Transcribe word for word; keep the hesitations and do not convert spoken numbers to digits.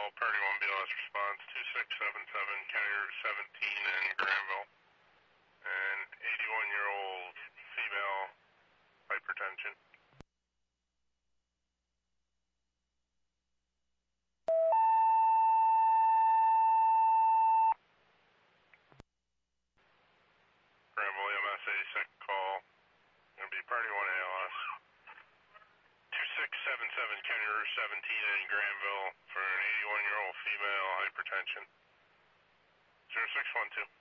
Party one B L S response two six seven seven, County Route seventeen in Granville. An eighty-one-year-old female, hypertension. Granville E M S a second call. Gonna be Party one A L S. two six seven seven, County Route seventeen in Granville for an eighty-one-year-old female, hypertension. zero six one two.